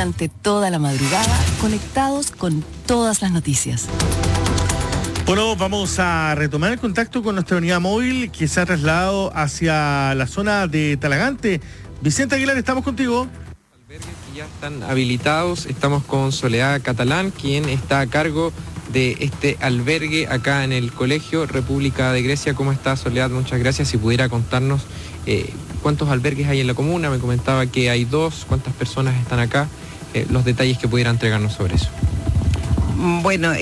Durante toda la madrugada, conectados con todas las noticias. Bueno, vamos a retomar el contacto con nuestra unidad móvil que se ha trasladado hacia la zona de Talagante. Vicente Aguilar, estamos contigo. Albergues que ya están habilitados, estamos con Soledad Catalán, quien está a cargo de este albergue acá en el Colegio República de Grecia. ¿Cómo está, Soledad? Muchas gracias. Si pudiera contarnos cuántos albergues hay en la comuna, me comentaba que hay 2, cuántas personas están acá, los detalles que pudiera entregarnos sobre eso. Bueno,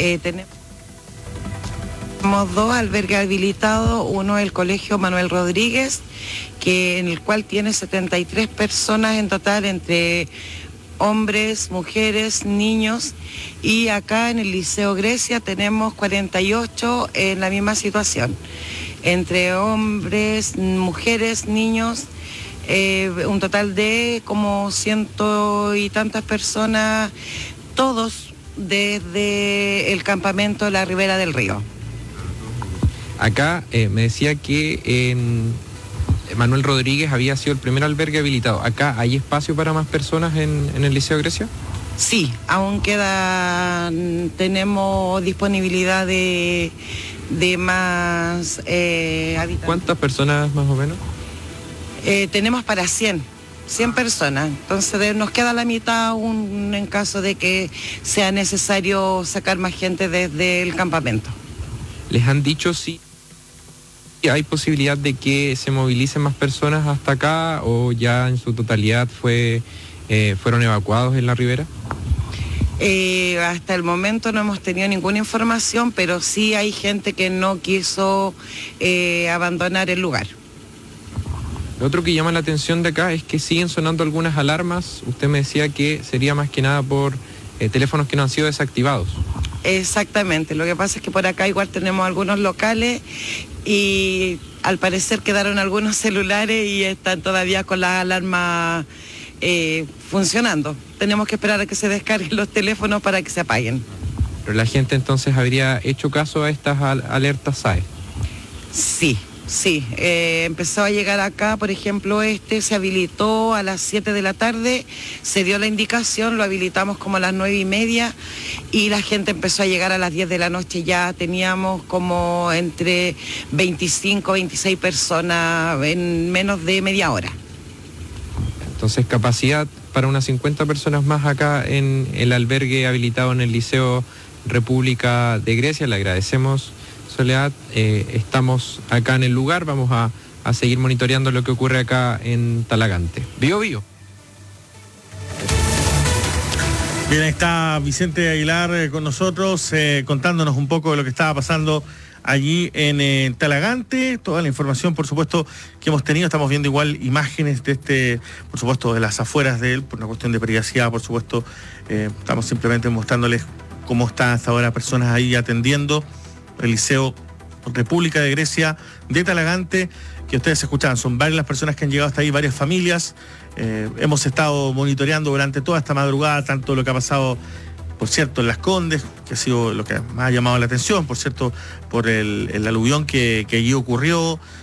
tenemos 2 albergues habilitados, uno es el Colegio Manuel Rodríguez, en el cual tiene 73 personas en total, entre hombres, mujeres, niños, y acá en el Liceo Grecia tenemos 48 en la misma situación, entre hombres, mujeres, niños, un total de como 100 y tantas personas, todos desde el campamento de la Ribera del Río. Acá me decía que en Manuel Rodríguez había sido el primer albergue habilitado. ¿Acá hay espacio para más personas en el Liceo Grecia? Sí, aún tenemos disponibilidad de más habitantes. ¿Cuántas personas más o menos? Tenemos para 100 personas, entonces nos queda la mitad aún en caso de que sea necesario sacar más gente desde el campamento. ¿Les han dicho si hay posibilidad de que se movilicen más personas hasta acá o ya en su totalidad fueron evacuados en la ribera? Hasta el momento no hemos tenido ninguna información, pero sí hay gente que no quiso abandonar el lugar. Lo otro que llama la atención de acá es que siguen sonando algunas alarmas. Usted me decía que sería más que nada por teléfonos que no han sido desactivados. Exactamente, lo que pasa es que por acá igual tenemos algunos locales y al parecer quedaron algunos celulares y están todavía con las alarmas funcionando. Tenemos que esperar a que se descarguen los teléfonos para que se apaguen. Pero la gente entonces habría hecho caso a estas alertas SAE. Sí, empezó a llegar acá, por ejemplo, se habilitó a las 7 de la tarde, se dio la indicación, lo habilitamos como a las 9:30 y la gente empezó a llegar a las 10 de la noche, ya teníamos como entre 25, 26 personas en menos de media hora. Entonces, capacidad para unas 50 personas más acá en el albergue habilitado en el Liceo República de Grecia. Le agradecemos, Soledad. Estamos acá en el lugar, vamos a seguir monitoreando lo que ocurre acá en Talagante. Bio. Bien, ahí está Vicente Aguilar con nosotros, contándonos un poco de lo que estaba pasando allí en Talagante. Toda la información, por supuesto, que hemos tenido. Estamos viendo igual imágenes de por supuesto, de las afueras de él, por una cuestión de privacidad, por supuesto. Estamos simplemente mostrándoles cómo están hasta ahora personas ahí atendiendo el Liceo República de Grecia de Talagante, que ustedes escuchaban. Son varias las personas que han llegado hasta ahí, varias familias. Hemos estado monitoreando durante toda esta madrugada, tanto lo que ha pasado, por cierto, en Las Condes, que ha sido lo que más ha llamado la atención, por cierto, por el aluvión que allí ocurrió,